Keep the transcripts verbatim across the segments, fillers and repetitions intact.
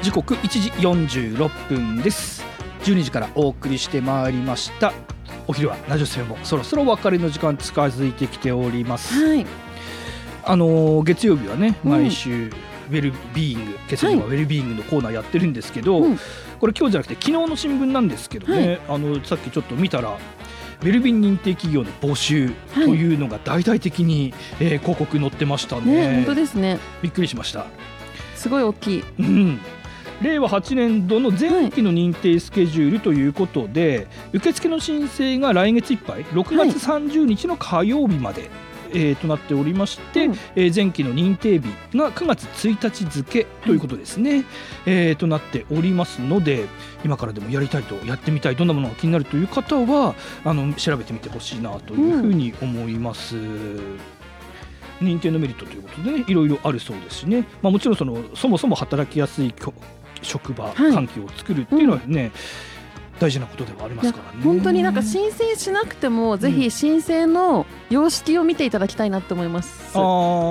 時刻いちじよんじゅうろっぷんです。じゅうにじからお送りしてまいりましたお昼はラジオセもそろそろお別れの時間近づいてきております、はい、あの月曜日はね、毎週ウェルビーイング、月曜日はウェルビーイングのコーナーやってるんですけど、はい、これ今日じゃなくて昨日の新聞なんですけどね、はい、あのさっきちょっと見たらウェルビー認定企業の募集というのが大々的に、はいえー、広告載ってました ね, ね本当ですね。 びっくりしました。 すごい大きい、 うんれいわはちねんどの前期の認定スケジュールということで、はい、受付の申請が来月いっぱいろくがつさんじゅうにちの火曜日まで、はいえー、となっておりまして、うんえー、前期の認定日がくがつついたち付ということですね、はいえー、となっておりますので、今からでもやりたいとやってみたい、どんなものが気になるという方はあの調べてみてほしいなというふうに思います、うん認定のメリットということで、ね、いろいろあるそうですしね、まあ、もちろん そのそもそも働きやすい職場環境を作るっていうのはね、はいうん、大事なことではありますからね。 本当になんか申請しなくても、うん、ぜひ申請の様式を見ていただきたいなと思います、うん、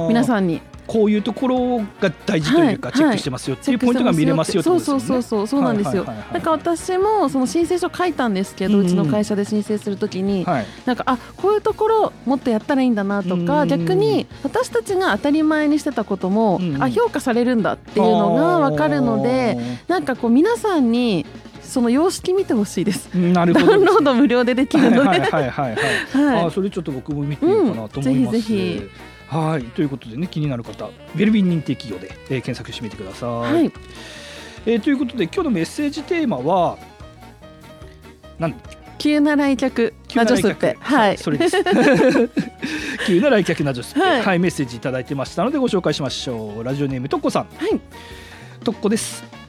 皆さんにこういうところが大事というか、はい、チェックしてますよっていうポイントが見れますよってことですよね。 そうそうそうそうなんですよ。なんか私もその申請書書いたんですけど、うん、うちの会社で申請するときに、はい、なんかあこういうところもっとやったらいいんだなとか、うん、逆に私たちが当たり前にしてたことも、うん、あ評価されるんだっていうのが分かるので、なんかこう皆さんにその様式見てほしいです。 なるほどダウンロード無料でできるので、 はいはいはいはい、はい、あそれちょっと僕も見てみようかなと思います、うん、ぜひぜひはいということでね、気になる方ウェルビー認定企業で、えー、検索してみてください、はいえー、ということで今日のメッセージテーマはなん急な来客ナジョスって、はい、 それです急な来客ナジョスって、はいはい、メッセージいただいてましたのでご紹介しましょう。ラジオネームとっこさん、はい、とっこです。